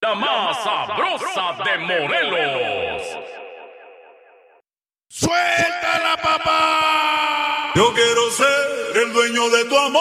la más sabrosa de Morelos. ¡Suéltala, papá! Yo quiero ser el dueño de tu amor.